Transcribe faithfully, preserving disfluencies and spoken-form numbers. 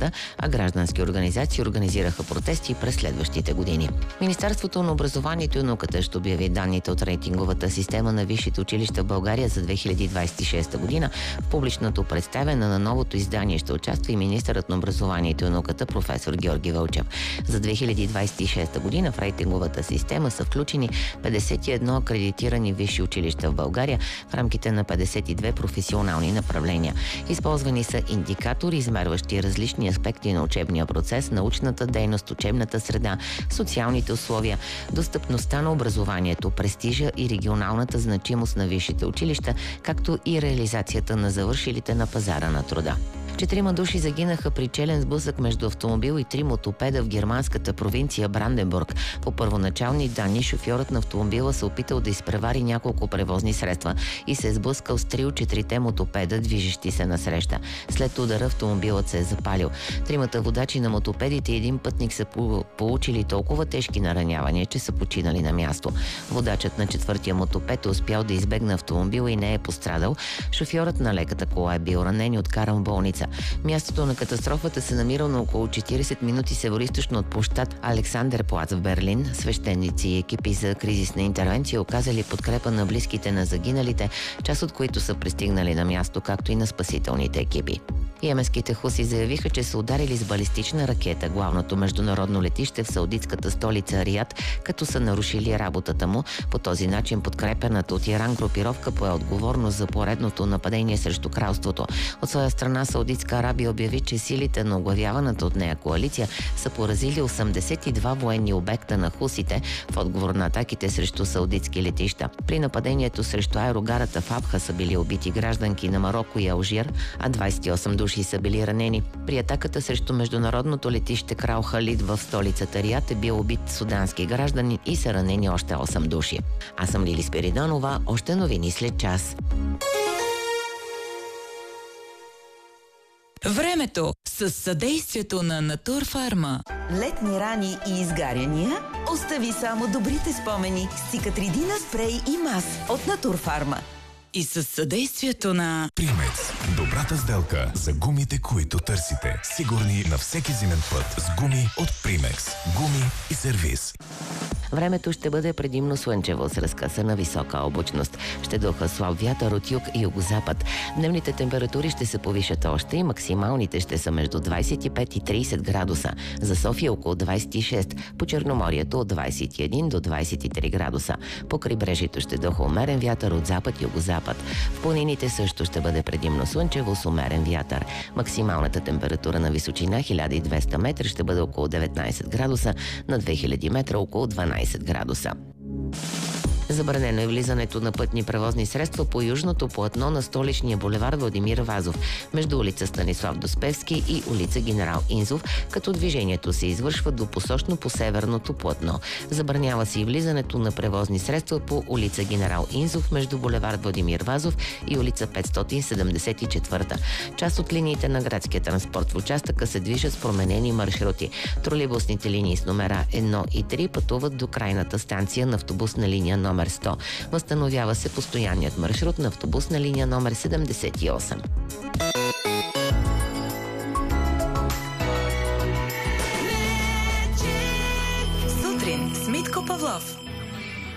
училищата, а граждански организации организираха протести през следващите години. Министерството на образованието и науката ще обяви данните от рейтинговата система на висшите училища в България за две хиляди двадесет и шеста година. В публичното представяне на новото издание ще участва и министърът на образованието и науката професор Георги Вълчев. За две хиляди двадесет и шеста година в рейтинговата система са включени петдесет и едно акредитирани висши училища в България в рамките на петдесет и две професионални направления. Използвани са индикатори, измерващи различни аспекти на учебния процес, научната дейност, учебната среда, социалните условия, достъпността на образованието, престижа и регионалната значимост на висшите училища, както и реализацията на завършилите на пазара на труда. Четирима души загинаха при челен сблъсък между автомобил и три мотопеда в германската провинция Бранденбург. По първоначални данни, шофьорът на автомобила се опитал да изпревари няколко превозни средства и се е сблъскал с три от четирите мотопеда, движещи се насреща. След удара автомобилът се е запалил. Тримата водачи на мотопедите и един пътник са получили толкова тежки наранявания, че са починали на място. Водачът на четвъртия мотопед е успял да избегне автомобила и не е пострадал. Шофьорът на леката кола е бил ранен и откаран в болница. Мястото на катастрофата се намира на около четиридесет минути североизточно от площад Александерплац в Берлин. Свещеници и екипи за кризисна интервенция оказали подкрепа на близките на загиналите, част от които са пристигнали на място, както и на спасителните екипи. Йеменските хуси заявиха, че са ударили с балистична ракета главното международно летище в саудитската столица Риад, като са нарушили работата му. По този начин подкрепената от Иран групировка пое отговорност за поредното нападение срещу кралството. От своя страна Саудитска Арабия обяви, че силите на оглавяваната от нея коалиция са поразили осемдесет и два военни обекта на хусите в отговор на атаките срещу саудитски летища. При нападението срещу аерогарата в Абха са били убити гражданки на Мароко и Алжир, а двадесет и осем души са били ранени. При атаката срещу международното летище Крал Халид в столицата Риад е бил убит судански гражданин и са ранени още осем души. Аз съм Лили Спиридонова, още новини след час. Времето с съдействието на Натурфарма. Летни рани и изгаряния? Остави само добрите спомени с Цикатридина спрей и мас от Натурфарма. И с съдействието на Примекс. Добрата сделка за гумите, които търсите. Сигурни на всеки зимен път с гуми от Примекс. Гуми и сервиз. Времето ще бъде предимно слънчево с разкъсана висока облачност. Ще духа слаб вятър от юг и югозапад. Дневните температури ще се повишат още и максималните ще са между двадесет и пет и тридесет градуса. За София около двадесет и шест, по Черноморието от двадесет и един до двадесет и три градуса. По крайбрежието ще духа умерен вятър от запад и югозапад. В планините също ще бъде предимно слънчево с умерен вятър. Максималната температура на височина хиляда и двеста метра ще бъде около деветнадесет градуса, на две хиляди метра около дванадесет градуса. Забранено е влизането на пътни превозни средства по южното платно на столичния булевард Владимир Вазов, между улица Станислав Доспевски и улица Генерал Инзов, като движението се извършва двупосочно по северното платно. Забранява се и влизането на превозни средства по улица Генерал Инзов, между булевард Владимир Вазов и улица петстотин седемдесет и четвърта. Част от линиите на градския транспорт в участъка се движат с променени маршрути. Тролейбусните линии с номера едно и три пътуват до крайната станция на автобусна линия номер сто. Възстановява се постоянният маршрут на автобусна линия номер седемдесет и осем.